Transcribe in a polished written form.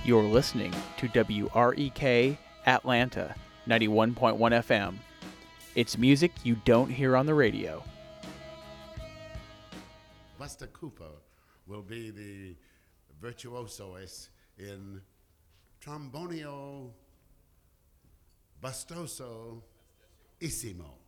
You're listening to WREK Atlanta 91.1 FM. It's music you don't hear on the radio. Buster Cooper will be the virtuosoist in Trombonio Bastoso Isimo.